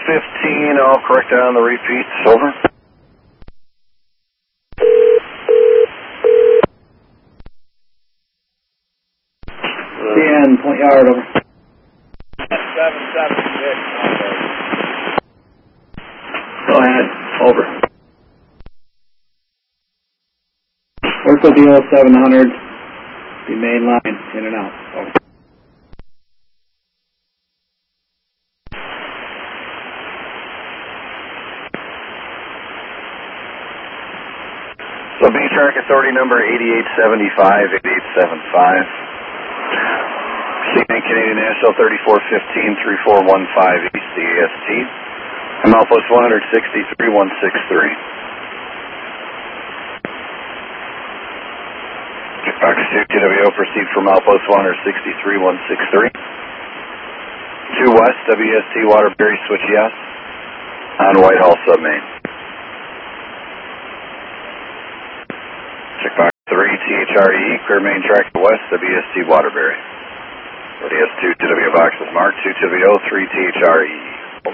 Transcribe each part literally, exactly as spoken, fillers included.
fifteen, I'll correct that on the repeats. Over. ten, Point Yard, over. seven seven six, Go ahead, over. Ortho deal seven hundred, the main line, in and out, over. So B-Track Authority number eighty-eight seventy-five, eighty-eight seventy-five. C N Canadian National thirty-four fifteen, three four one five East C A S T. I'm outpost one sixty-three, one sixty-three. Checkbox two, T W O, proceed from outpost one sixty-three, one sixty-three. two West, W S T Waterbury, switch yes. On Whitehall Submain. Checkbox three, T H R E, clear main track to west, W S T Waterbury. O D S two, T W boxes marked, two T W O, three T H R E.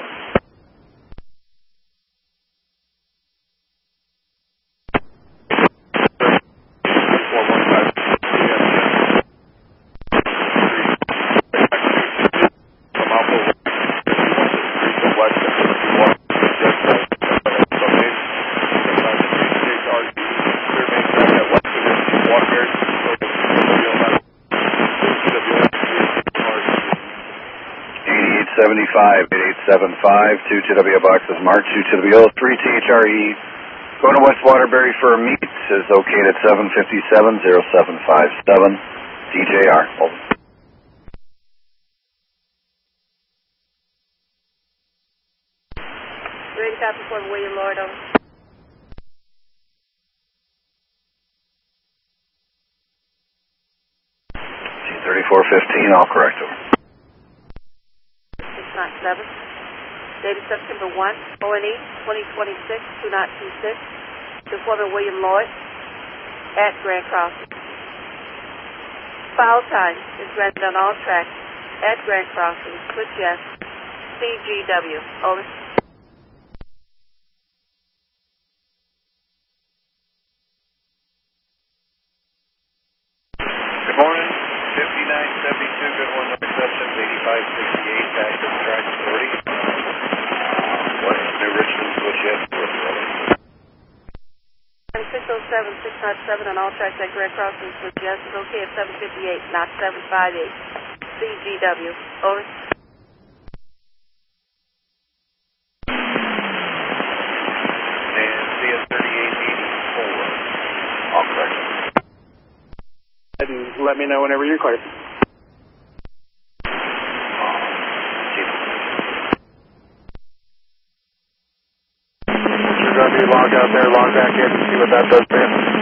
seventy-five, eighty-eight seventy-five, two T W boxes marked, two T W O, three T H R E. Going to West Waterbury for a meet is located at seven fifty-seven, oh seven five seven, D J R. Over. Ready to copy for William Lloyd, over. G thirty-four fifteen, I'll correct over. seven. Dated September first, O N E twenty twenty-six, two nine two six. To Foreman William Lloyd at Grand Crossing. Foul time is granted on all tracks at Grand Crossing. Switch yes. C G W. Over. Good morning. fifty-nine seventy-two, good one, number sessions, eighty-five sixty-eight, back to the track authority. West New Richmond, switch yes, six oh seven, six ninety-seven on all tracks at Grand Crossing, switch yes. Is okay at seven fifty-eight, not seven fifty-eight. C G W. Over. And C S thirty-eight eighty-four. All correct. And let me know whenever you're clear. You're going to be logged out there, log back in and see what that does, man.